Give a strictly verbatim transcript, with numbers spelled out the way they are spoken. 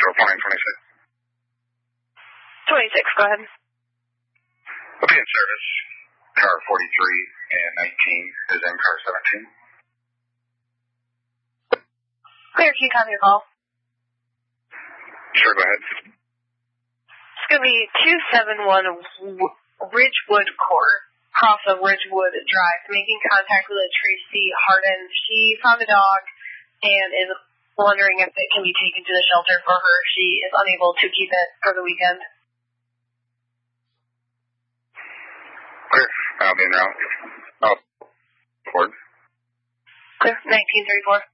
four nine twenty-six. twenty-six, go ahead. I'll be in service. Car forty-three and nineteen is in car seventeen. Clear, can you copy your call? Sure, go ahead. It's going to be two seven one Ridgewood Court, cross of Ridgewood Drive, making contact with a Tracy Harden. She found a dog and is wondering if it can be taken to the shelter for her. She is unable to keep it for the weekend. Clear. I'll be in route. Oh, Ford. Clear, nineteen thirty-four.